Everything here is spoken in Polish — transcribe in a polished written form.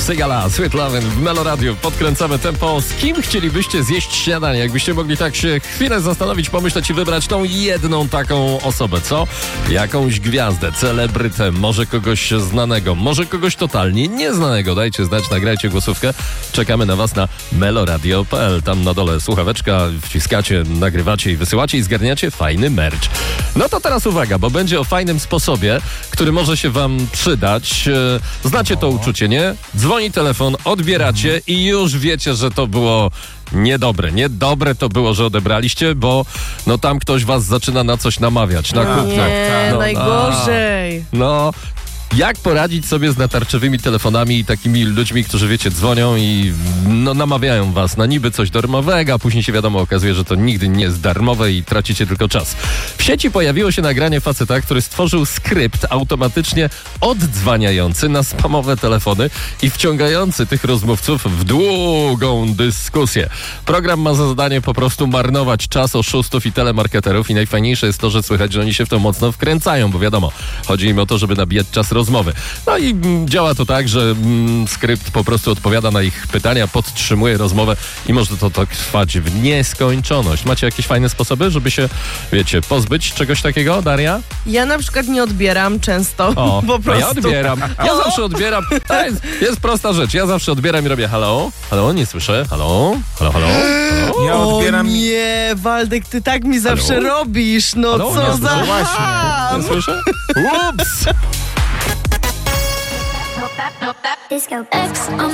Sigala, Sweet Lovin' w Meloradiu. Podkręcamy tempo. Z kim chcielibyście zjeść śniadanie? Jakbyście mogli tak się chwilę zastanowić, pomyśleć i wybrać tą jedną taką osobę, co? Jakąś gwiazdę, celebrytę, może kogoś znanego, może kogoś totalnie nieznanego. Dajcie znać, nagrajcie głosówkę. Czekamy na was na meloradio.pl. Tam na dole słuchaweczka, wciskacie, nagrywacie i wysyłacie i zgarniacie fajny merch. No to teraz uwaga, bo będzie o fajnym sposobie, który może się wam przydać. Znacie to uczucie, nie? Dzwoni telefon, odbieracie i już wiecie, że to było niedobre. Niedobre to było, że odebraliście, bo no tam ktoś was zaczyna na coś namawiać. Na kupno. Nie, najgorzej. No, jak poradzić sobie z natarczywymi telefonami i takimi ludźmi, którzy, wiecie, dzwonią i no, namawiają was na niby coś darmowego, a później się wiadomo okazuje, że to nigdy nie jest darmowe i tracicie tylko czas. W sieci pojawiło się nagranie faceta, który stworzył skrypt automatycznie oddzwaniający na spamowe telefony i wciągający tych rozmówców w długą dyskusję. Program ma za zadanie po prostu marnować czas oszustów i telemarketerów i najfajniejsze jest to, że słychać, że oni się w to mocno wkręcają, bo wiadomo, chodzi im o to, żeby nabijać czas rozmowy. No i działa to tak, że skrypt po prostu odpowiada na ich pytania, podtrzymuje rozmowę i może to trwać w nieskończoność. Macie jakieś fajne sposoby, żeby się, wiecie, pozbyć czegoś takiego, Daria? Ja na przykład nie odbieram często, O, po prostu. Ja odbieram. Ja zawsze odbieram. To jest prosta rzecz. Ja zawsze odbieram i robię halo, halo, nie słyszę, halo, halo, halo. Halo? Ja odbieram. O nie, Waldek, ty tak mi zawsze robisz. No Halo? co Nie za słyszę. ham. Nie słyszę? Ups! Disco X